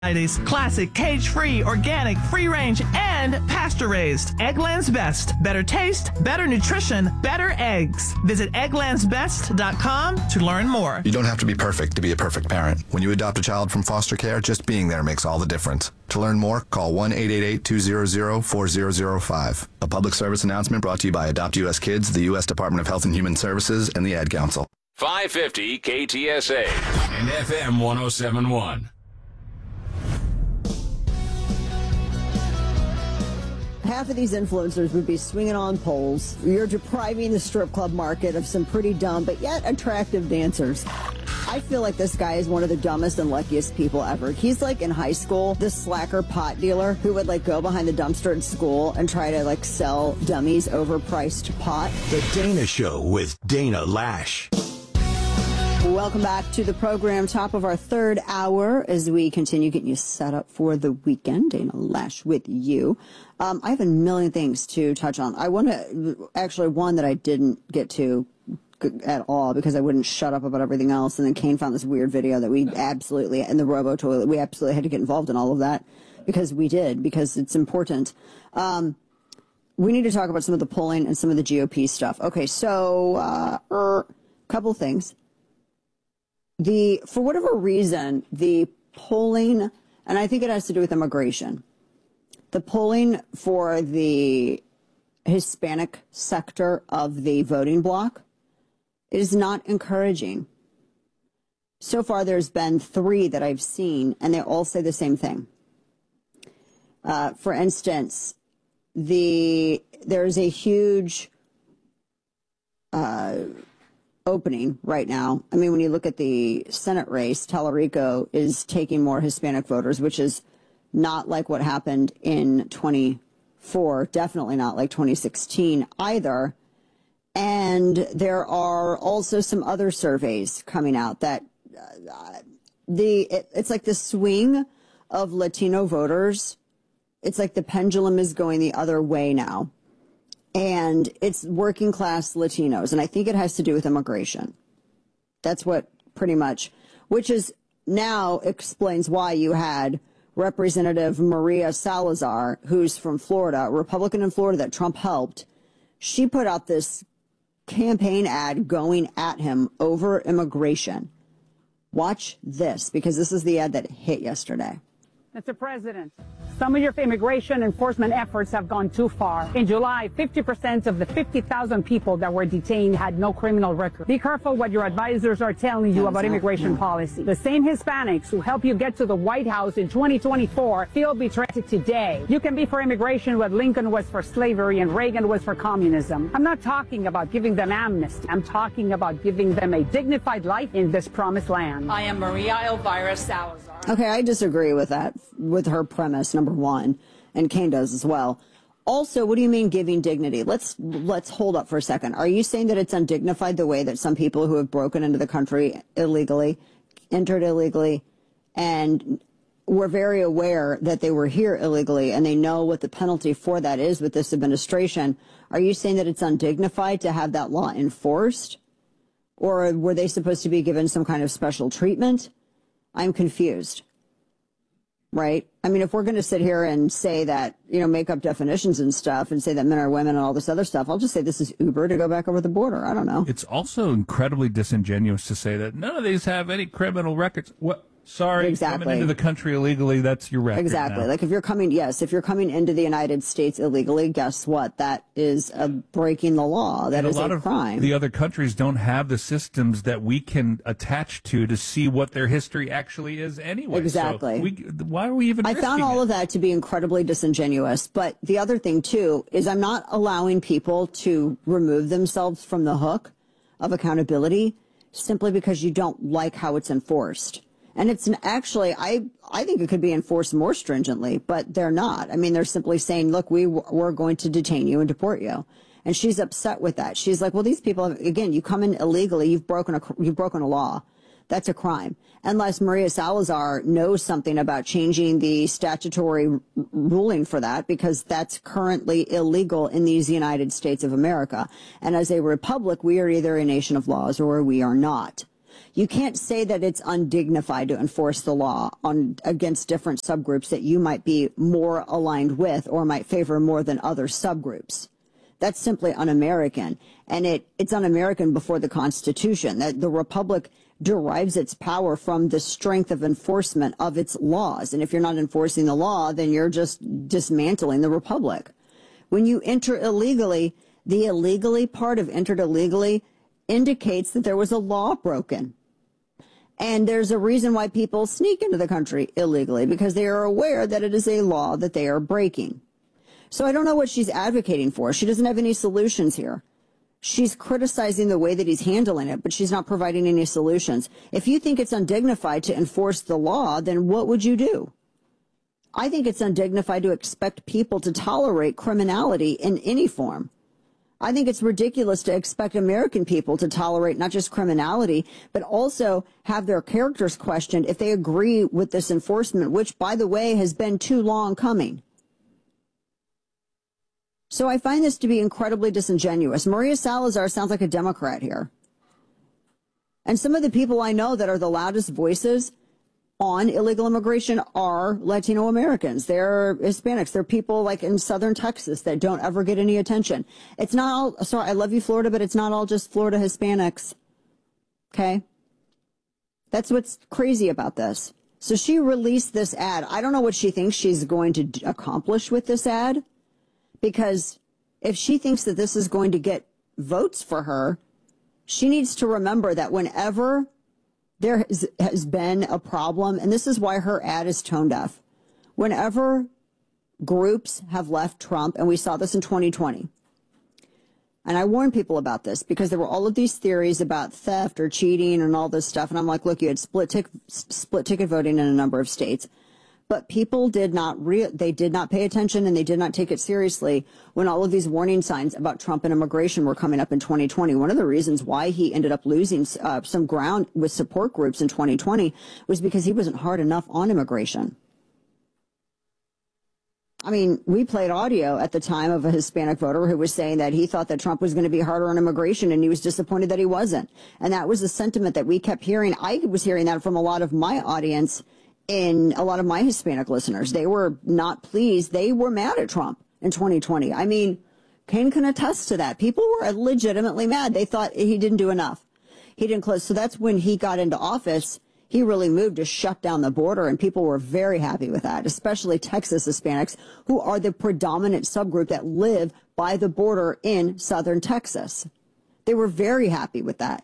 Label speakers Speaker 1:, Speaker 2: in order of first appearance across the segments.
Speaker 1: varieties, classic, cage-free, organic, free-range, and pasture-raised. Eggland's Best. Better taste, better nutrition, better eggs. Visit egglandsbest.com to learn more.
Speaker 2: You don't have to be perfect to be a perfect parent. When you adopt a child from foster care, just being there makes all the difference. To learn more, call 1-888-200-4005. A public service announcement brought to you by Adopt U.S. Kids, the U.S. Department of Health and Human Services, and the Ad Council.
Speaker 3: 550 KTSA and FM 107.1.
Speaker 4: Half of these influencers would be swinging on poles. You're depriving the strip club market of some pretty dumb but yet attractive dancers. I feel like this guy is one of the dumbest and luckiest people ever. He's like in high school, this slacker pot dealer who would like go behind the dumpster at school and try to like sell dummies overpriced pot.
Speaker 5: The Dana Show with Dana Lash.
Speaker 4: Welcome back to the program, top of our third hour as we continue getting you set up for the weekend. Dana Lash with you. I have a million things to touch on. I want to, actually one that I didn't get to at all because I wouldn't shut up about everything else. And then Kane found this weird video that we absolutely, in the robo toilet, we absolutely had to get involved in all of that because it's important. We need to talk about some of the polling and some of the GOP stuff. Okay, so couple things. For whatever reason, the polling, and I think it has to do with immigration, the polling for the Hispanic sector of the voting bloc is not encouraging. So far, there's been 3 that I've seen, and they all say the same thing. For instance, there's a huge opening right now. I mean, when you look at the Senate race, Tallarico is taking more Hispanic voters, which is not like what happened in 24, definitely not like 2016 either. And there are also some other surveys coming out that it's like the swing of Latino voters. It's like the pendulum is going the other way now. And it's working class Latinos. And I think it has to do with immigration. That's what pretty much, which is now explains why you had Representative Maria Salazar, who's from Florida, a Republican in Florida that Trump helped. She put out this campaign ad going at him over immigration. Watch this, because this is the ad that hit yesterday.
Speaker 6: Mr. President, some of your immigration enforcement efforts have gone too far. In July, 50% of the 50,000 people that were detained had no criminal record. Be careful what your advisors are telling you about immigration policy. The same Hispanics who helped you get to the White House in 2024 feel betrayed today. You can be for immigration what Lincoln was for slavery and Reagan was for communism. I'm not talking about giving them amnesty. I'm talking about giving them a dignified life in this promised land.
Speaker 7: I am Maria Elvira Salazar.
Speaker 4: Okay, I disagree with that, with her premise, number one, and Kane does as well. Also, what do you mean giving dignity? Let's hold up for a second. Are you saying that it's undignified the way that some people who have broken into the country illegally, entered illegally, and were very aware that they were here illegally, and they know what the penalty for that is with this administration? Are you saying that it's undignified to have that law enforced? Or were they supposed to be given some kind of special treatment? I'm confused, right? I mean, if we're going to sit here and say that, make up definitions and stuff and say that men are women and all this other stuff, I'll just say this is Uber to go back over the border. I don't know.
Speaker 8: It's also incredibly disingenuous to say that none of these have any criminal records. What? Sorry,
Speaker 4: exactly.
Speaker 8: Coming into the country illegally, that's your record.
Speaker 4: Exactly.
Speaker 8: Now.
Speaker 4: Like if you're coming into the United States illegally, guess what? That is breaking the law. That is a crime.
Speaker 8: The other countries don't have the systems that we can attach to see what their history actually is anyway.
Speaker 4: Exactly.
Speaker 8: So why are we even
Speaker 4: I found all of that to be incredibly disingenuous. But the other thing, too, is I'm not allowing people to remove themselves from the hook of accountability simply because you don't like how it's enforced. And it's actually, I think it could be enforced more stringently, but they're not. I mean, they're simply saying, look, we're going to detain you and deport you. And she's upset with that. She's like, well, these people, again, you come in illegally, you've broken a law. That's a crime. Unless Maria Salazar knows something about changing the statutory ruling for that, because that's currently illegal in these United States of America. And as a republic, we are either a nation of laws or we are not. You can't say that it's undignified to enforce the law against different subgroups that you might be more aligned with or might favor more than other subgroups. That's simply un-American. And it's un-American before the Constitution, that the Republic derives its power from the strength of enforcement of its laws. And if you're not enforcing the law, then you're just dismantling the Republic. When you enter illegally, the illegally part of entered illegally indicates that there was a law broken. And there's a reason why people sneak into the country illegally, because they are aware that it is a law that they are breaking. So I don't know what she's advocating for. She doesn't have any solutions here. She's criticizing the way that he's handling it, but she's not providing any solutions. If you think it's undignified to enforce the law, then what would you do? I think it's undignified to expect people to tolerate criminality in any form. I think it's ridiculous to expect American people to tolerate not just criminality, but also have their characters questioned if they agree with this enforcement, which, by the way, has been too long coming. So I find this to be incredibly disingenuous. Maria Salazar sounds like a Democrat here. And some of the people I know that are the loudest voices on illegal immigration are Latino Americans. They're Hispanics. They're people like in southern Texas that don't ever get any attention. It's not all, sorry, I love you, Florida, but it's not all just Florida Hispanics. Okay? That's what's crazy about this. So she released this ad. I don't know what she thinks she's going to accomplish with this ad. Because if she thinks that this is going to get votes for her, she needs to remember that whenever there has been a problem, and this is why her ad is tone deaf, whenever groups have left Trump, and we saw this in 2020, and I warned people about this because there were all of these theories about theft or cheating and all this stuff, and I'm like, look, you had split ticket voting in a number of states. But people did not they did not pay attention, and they did not take it seriously when all of these warning signs about Trump and immigration were coming up in 2020. One of the reasons why he ended up losing some ground with support groups in 2020 was because he wasn't hard enough on immigration. I mean, we played audio at the time of a Hispanic voter who was saying that he thought that Trump was going to be harder on immigration, and he was disappointed that he wasn't. And that was the sentiment that we kept hearing. I was hearing that from a lot of my audience, in a lot of my Hispanic listeners. They were not pleased. They were mad at Trump in 2020. I mean, Kane can attest to that. People were legitimately mad. They thought he didn't do enough. He didn't close. So that's when he got into office. He really moved to shut down the border, and people were very happy with that, especially Texas Hispanics, who are the predominant subgroup that live by the border in southern Texas. They were very happy with that.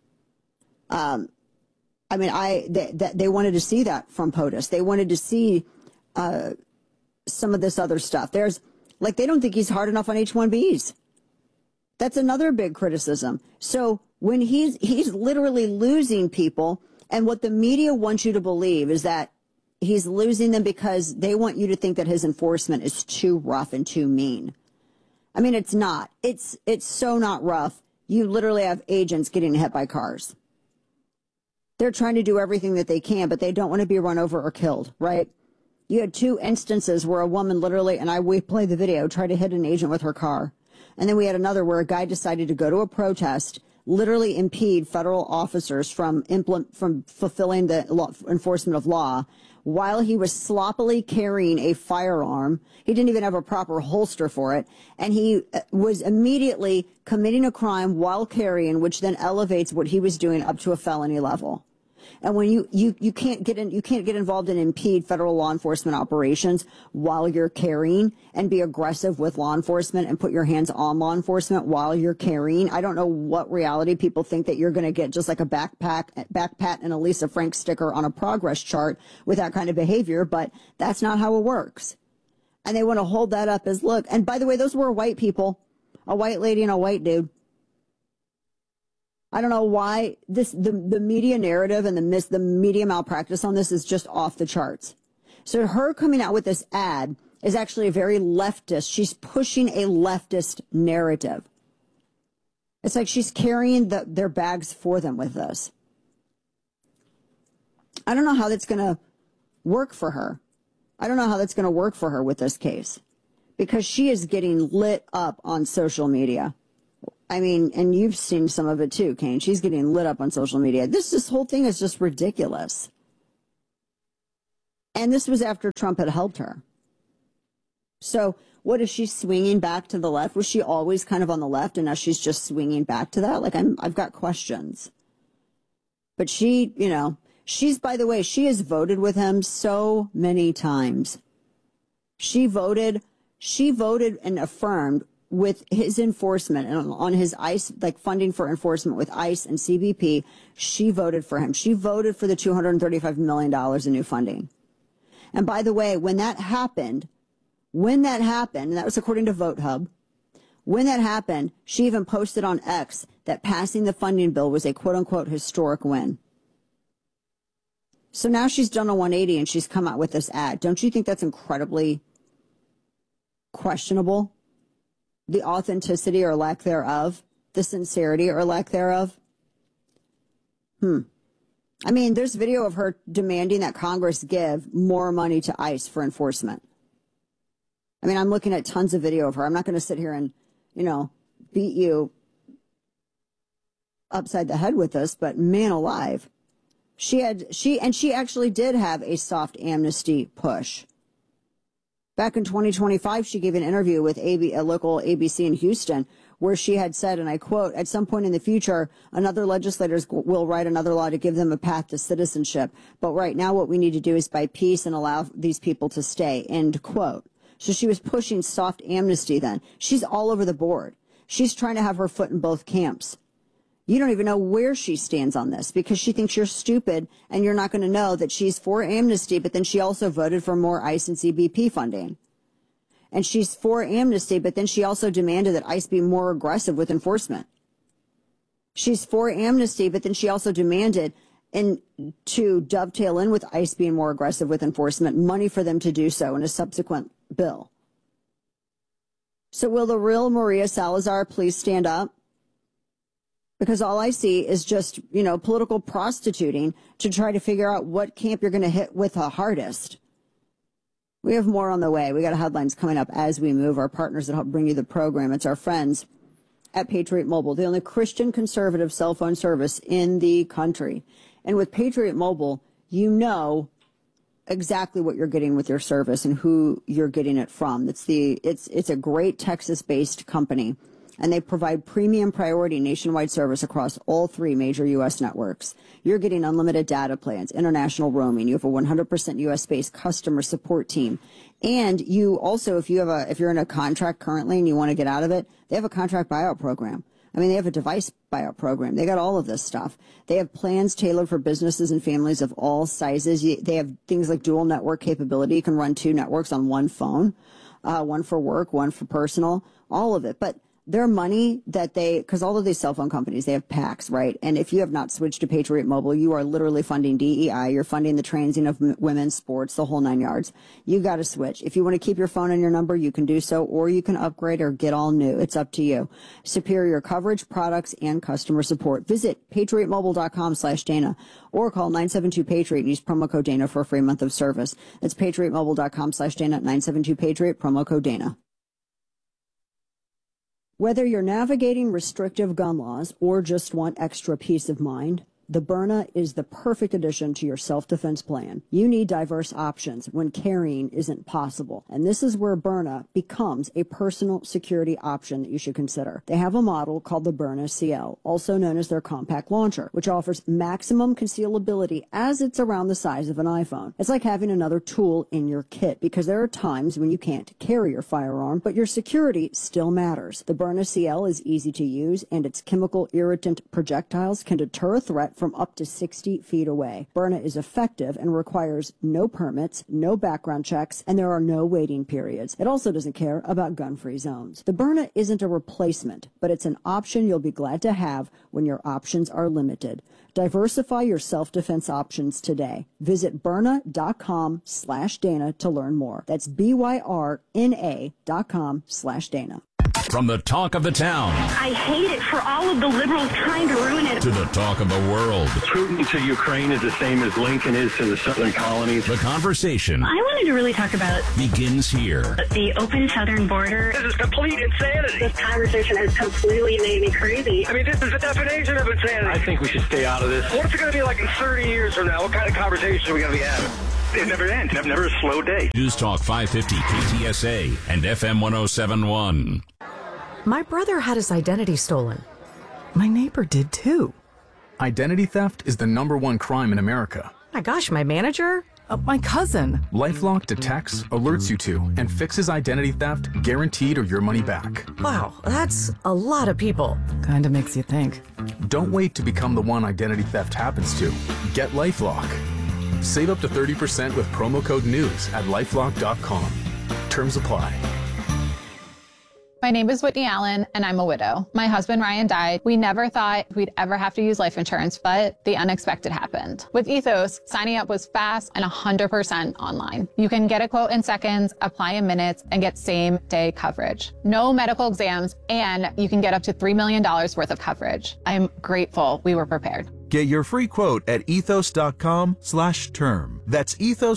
Speaker 4: I mean, they wanted to see that from POTUS. They wanted to see some of this other stuff. There's, like, they don't think he's hard enough on H-1Bs. That's another big criticism. So when he's literally losing people, and what the media wants you to believe is that he's losing them because they want you to think that his enforcement is too rough and too mean. I mean, it's not. It's so not rough. You literally have agents getting hit by cars. They're trying to do everything that they can, but they don't want to be run over or killed, right? You had two instances where a woman literally, and we played the video, tried to hit an agent with her car. And then we had another where a guy decided to go to a protest, literally impede federal officers from fulfilling the enforcement of law while he was sloppily carrying a firearm. He didn't even have a proper holster for it. And he was immediately committing a crime while carrying, which then elevates what he was doing up to a felony level. And when you can't get involved and impede federal law enforcement operations while you're carrying and be aggressive with law enforcement and put your hands on law enforcement while you're carrying. I don't know what reality people think that you're going to get just like a backpat and a Lisa Frank sticker on a progress chart with that kind of behavior, but that's not how it works. And they want to hold that up as look. And by the way, those were white people, a white lady and a white dude. I don't know why the media narrative and the media malpractice on this is just off the charts. So her coming out with this ad is actually a very leftist. She's pushing a leftist narrative. It's like she's carrying their bags for them with this. I don't know how that's going to work for her. I don't know how that's going to work for her with this case, because she is getting lit up on social media. I mean, and you've seen some of it too, Kane. She's getting lit up on social media. This whole thing is just ridiculous. And this was after Trump had helped her. So what is she swinging back to the left? Was she always kind of on the left and now she's just swinging back to that? Like, I've got questions. But she, you know, by the way, she has voted with him so many times. She voted and affirmed with his enforcement and on his ICE, like funding for enforcement with ICE and CBP. She voted for him. She voted for the $235 million in new funding. And by the way, when that happened, and that was according to VoteHub, when that happened, she even posted on X that passing the funding bill was a quote-unquote historic win. So now she's done a 180 and she's come out with this ad. Don't you think that's incredibly questionable? The authenticity or lack thereof, the sincerity or lack thereof. I mean, there's video of her demanding that Congress give more money to ICE for enforcement. I mean, I'm looking at tons of video of her. I'm not going to sit here and, you know, beat you upside the head with this, but man alive. She actually did have a soft amnesty push. Back in 2025, she gave an interview with a local ABC in Houston where she had said, and I quote, "At some point in the future, another legislators will write another law to give them a path to citizenship. But right now, what we need to do is buy peace and allow these people to stay," end quote. So she was pushing soft amnesty then. She's all over the board. She's trying to have her foot in both camps. You don't even know where she stands on this because she thinks you're stupid and you're not going to know that she's for amnesty, but then she also voted for more ICE and CBP funding. And she's for amnesty, but then she also demanded that ICE be more aggressive with enforcement. She's for amnesty, but then she also demanded, and to dovetail in with ICE being more aggressive with enforcement, money for them to do so in a subsequent bill. So will the real Maria Salazar please stand up? Because all I see is just, you know, political prostituting to try to figure out what camp you're going to hit with the hardest. We have more on the way. We got headlines coming up as we move. Our partners that help bring you the program. It's our friends at Patriot Mobile, the only Christian conservative cell phone service in the country. And with Patriot Mobile, you know exactly what you're getting with your service and who you're getting it from. It's a great Texas-based company, and they provide premium priority nationwide service across all three major U.S. networks. You're getting unlimited data plans, international roaming. You have a 100% U.S.-based customer support team. And you also, if you're in a contract currently and you want to get out of it, they have a contract buyout program. I mean, they have a device buyout program. They got all of this stuff. They have plans tailored for businesses and families of all sizes. They have things like dual network capability. You can run two networks on one phone, one for work, one for personal, all of it. But their money that because all of these cell phone companies, they have packs, right? And if you have not switched to Patriot Mobile, you are literally funding DEI. You're funding the transing of women's sports, the whole 9 yards. You got to switch. If you want to keep your phone and your number, you can do so, or you can upgrade or get all new. It's up to you. Superior coverage, products, and customer support. Visit patriotmobile.com/Dana or call 972-PATRIOT and use promo code Dana for a free month of service. That's patriotmobile.com/Dana, 972-PATRIOT, promo code Dana. Whether you're navigating restrictive gun laws or just want extra peace of mind, the Byrna is the perfect addition to your self-defense plan. You need diverse options when carrying isn't possible. And this is where Byrna becomes a personal security option that you should consider. They have a model called the Byrna CL, also known as their compact launcher, which offers maximum concealability as it's around the size of an iPhone. It's like having another tool in your kit because there are times when you can't carry your firearm, but your security still matters. The Byrna CL is easy to use, and its chemical irritant projectiles can deter a threat from up to 60 feet away. Byrna is effective and requires no permits, no background checks, and there are no waiting periods. It also doesn't care about gun-free zones. The Byrna isn't a replacement, but it's an option you'll be glad to have when your options are limited. Diversify your self-defense options today. Visit Byrna.com/Dana to learn more. That's BYRNA.com/Dana.
Speaker 3: From the talk of the town
Speaker 9: I hate it for all of the liberals trying to ruin it.
Speaker 3: to the talk of the world,
Speaker 10: Putin to Ukraine is the same as Lincoln is to the southern colonies.
Speaker 3: the conversation
Speaker 9: I wanted to really talk about
Speaker 3: begins here.
Speaker 9: the open southern border.
Speaker 10: This is complete insanity.
Speaker 9: This conversation has completely made me crazy.
Speaker 10: I mean, this is the definition of insanity. I think we should stay out of this. What's it going to be like in 30 years from now? What kind of conversation are we going to be having? It never ends. Never a slow day.
Speaker 3: News Talk 550 KTSA and FM 1071.
Speaker 11: My brother had his identity stolen.
Speaker 12: My neighbor did too.
Speaker 13: Identity theft is the #1 crime in America.
Speaker 11: My gosh, my manager?
Speaker 12: My cousin.
Speaker 13: LifeLock detects, alerts you to, and fixes identity theft, guaranteed or your money back.
Speaker 11: Wow, that's a lot of people.
Speaker 12: Kinda makes you think.
Speaker 13: Don't wait to become the one identity theft happens to. Get LifeLock. Save up to 30% with promo code NEWS at LifeLock.com. Terms apply.
Speaker 14: My name is Whitney Allen, and I'm a widow. My husband, Ryan, died. We never thought we'd ever have to use life insurance, but the unexpected happened. With Ethos, signing up was fast and 100% online. You can get a quote in seconds, apply in minutes, and get same-day coverage. No medical exams, and you can get up to $3 million worth of coverage. I'm grateful we were prepared.
Speaker 15: Get your free quote at ethos.com/term. That's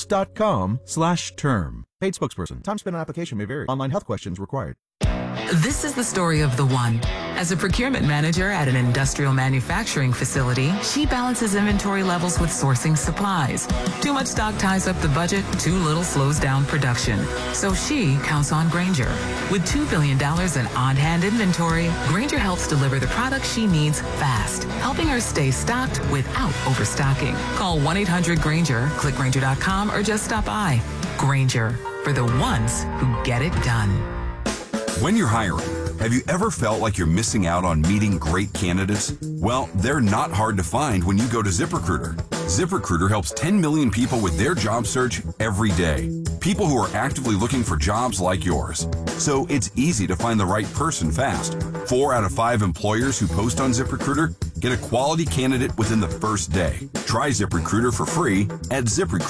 Speaker 15: ethos.com/term. Paid spokesperson. Time spent on application may vary. Online health questions required.
Speaker 16: This is the story of the one. As a procurement manager at an industrial manufacturing facility, she balances inventory levels with sourcing supplies. Too much stock ties up the budget, too little slows down production. So she counts on Grainger. With $2 billion in on-hand inventory, Grainger helps deliver the products she needs fast, helping her stay stocked without overstocking. Call 1-800-GRAINGER, click Grainger.com, or just stop by. Grainger, for the ones who get it done.
Speaker 17: When you're hiring, have you ever felt like you're missing out on meeting great candidates? Well, they're not hard to find when you go to ZipRecruiter. ZipRecruiter helps 10 million people with their job search every day. People who are actively looking for jobs like yours. So it's easy to find the right person fast. 4 out of 5 employers who post on ZipRecruiter get a quality candidate within the first day. Try ZipRecruiter for free at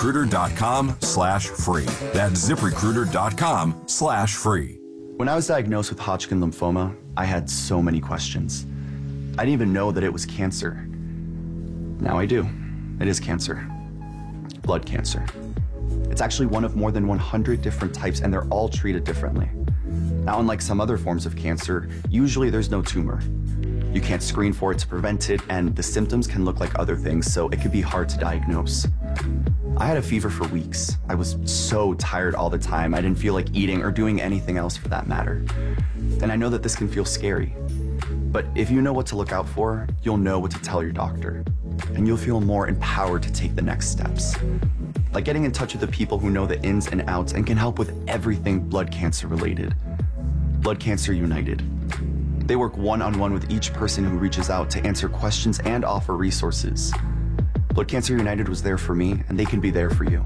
Speaker 17: ZipRecruiter.com/free. That's ZipRecruiter.com/free.
Speaker 18: When I was diagnosed with Hodgkin lymphoma, I had so many questions. I didn't even know that it was cancer. Now I do. It is cancer. Blood cancer. It's actually one of more than 100 different types, and they're all treated differently. Now, unlike some other forms of cancer, usually there's no tumor. You can't screen for it to prevent it, and the symptoms can look like other things, so it could be hard to diagnose. I had a fever for weeks. I was so tired all the time. I didn't feel like eating or doing anything else for that matter. And I know that this can feel scary. But if you know what to look out for, you'll know what to tell your doctor. And you'll feel more empowered to take the next steps. Like getting in touch with the people who know the ins and outs and can help with everything blood cancer related. Blood Cancer United. They work one-on-one with each person who reaches out to answer questions and offer resources. Blood Cancer United was there for me, and they can be there for you.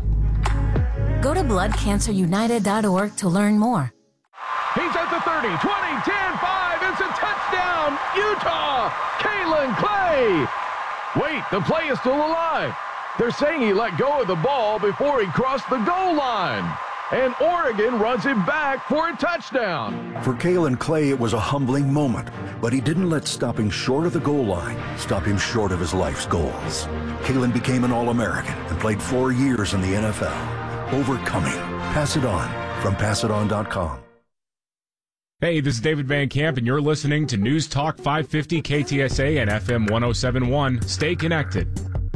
Speaker 19: Go to bloodcancerunited.org to learn more.
Speaker 20: He's at the 30, 20, 10, 5. It's a touchdown, Utah! Kalen Clay! Wait, the play is still alive. They're saying he let go of the ball before he crossed the goal line. And Oregon runs him back for a touchdown.
Speaker 21: For Kalen Clay, it was a humbling moment, but he didn't let stopping short of the goal line stop him short of his life's goals. Kalen became an All-American and played 4 years in the NFL. Overcoming. Pass it on from PassItOn.com.
Speaker 22: Hey, this is David Van Camp, and you're listening to News Talk 550 KTSA and FM 1071. Stay connected.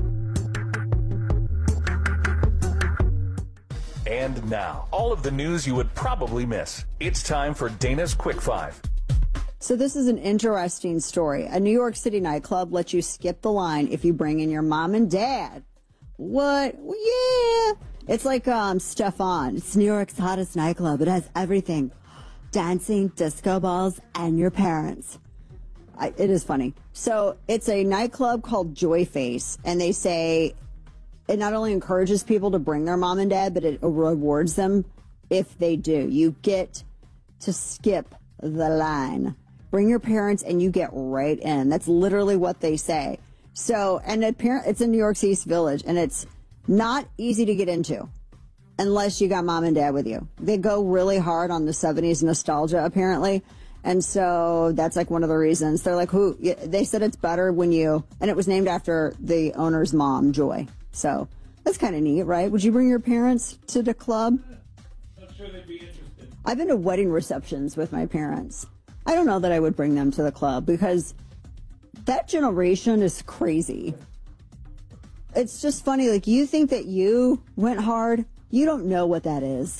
Speaker 5: And now, all of the news you would probably miss. It's time for Dana's Quick Five.
Speaker 4: So this is an interesting story. A New York City nightclub lets you skip the line if you bring in your mom and dad. What? Well, yeah. It's like Stefan. It's New York's hottest nightclub. It has everything. Dancing, disco balls, and your parents. It is funny. So it's a nightclub called Joy Face, and they say it not only encourages people to bring their mom and dad, but it rewards them if they do. You get to skip the line. Bring your parents and you get right in. That's literally what they say. So, and it's in New York's East Village, and it's not easy to get into unless you got mom and dad with you. They go really hard on the 70s nostalgia, apparently. And so that's like one of the reasons. They're like, they said it's better when you, and it was named after the owner's mom, Joy. So that's kind of neat, right? Would you bring your parents to the club?
Speaker 8: I'm sure they'd be interested.
Speaker 4: I've been to wedding receptions with my parents. I don't know that I would bring them to the club because that generation is crazy. It's just funny. Like, you think that you went hard. You don't know what that is.